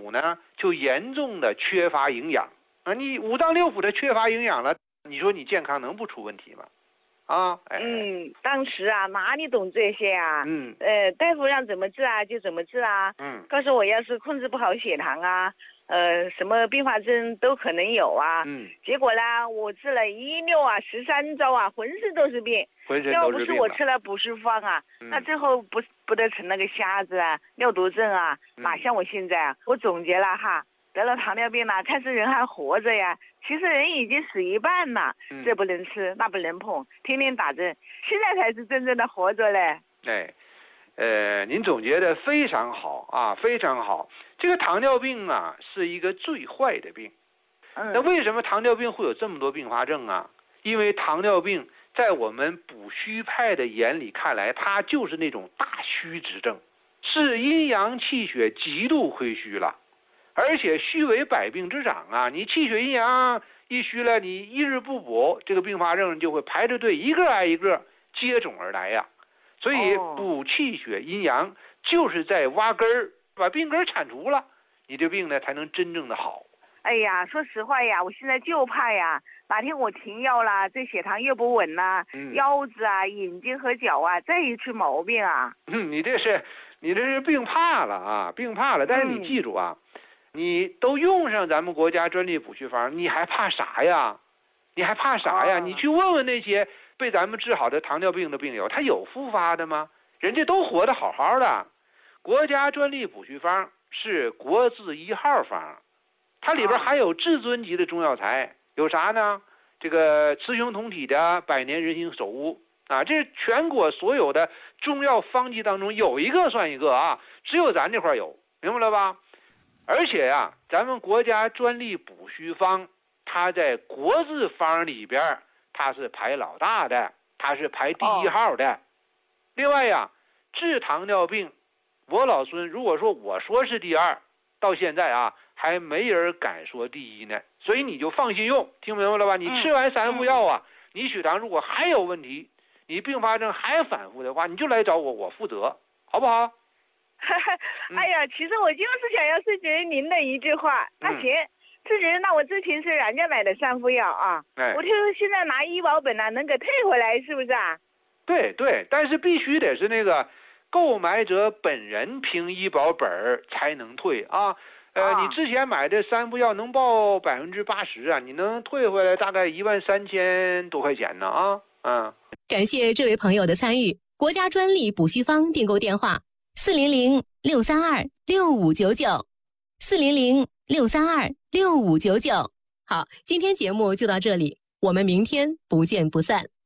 腑呢就严重的缺乏营养啊。你五脏六腑的缺乏营养了，你说你健康能不出问题吗？ 当时啊哪里懂这些啊？大夫让怎么治啊就怎么治啊。告诉我要是控制不好血糖啊，什么并发症都可能有啊。结果呢，我治了16啊13招啊，浑身都是病。要不是我吃了补虚方啊，那最后不得成那个瞎子啊、尿毒症啊，哪像我现在啊。我总结了哈，得了糖尿病了，看是人还活着呀，其实人已经死一半了。这不能吃，那不能碰，天天打针，现在才是真正的活着嘞。 您总结的非常好啊，非常好。这个糖尿病啊是一个最坏的病。那为什么糖尿病会有这么多并发症啊？因为糖尿病在我们补虚派的眼里看来，它就是那种大虚之症，是阴阳气血极度亏虚了。而且虚为百病之长啊，你气血阴阳一虚了，你一日不补，这个并发症就会排着队一个挨一个接踵而来呀。所以补气血阴阳就是在挖根儿，把病根铲除了，你这病呢才能真正的好。 哎呀，说实话呀，我现在就怕呀，哪天我停药了，这血糖又不稳了，腰子啊、眼睛和脚啊再一出毛病啊。 你这是病怕了啊，病怕了。但是你记住啊，你都用上咱们国家专利补虚方，你还怕啥呀？你去问问那些被咱们治好的糖尿病的病友，他有复发的吗？人家都活得好好的。国家专利补虚方是国字1号方，它里边含有至尊级的中药材，有啥呢？这个雌雄同体的百年人参首乌啊，这全国所有的中药方剂当中有一个算一个啊，只有咱这块有，明白了吧？而且呀，咱们国家专利补虚方，它在国字方里边，它是排老大的，它是排第1号的。另外呀，治糖尿病，我老孙如果说我说是第2，到现在啊还没人敢说第1呢。所以你就放心用，听明白了吧？你吃完3副药啊，你血糖如果还有问题，你并发症还反复的话，你就来找我，我负责，好不好？ 哎呀，其实我就是想要咨询您的一句话。那行，咨询，那我之前是人家买的3副药啊，我就现在拿医保本啊，能给退回来，是不是啊？ 对，但是必须得是那个购买者本人凭医保本才能退啊。你之前买的3副药能报80%啊，你能退回来大概13000多块钱呢啊。 感谢这位朋友的参与。国家专利补虚方订购电话400-632-6599，400-632-6599。好，今天节目就到这里，我们明天不见不散。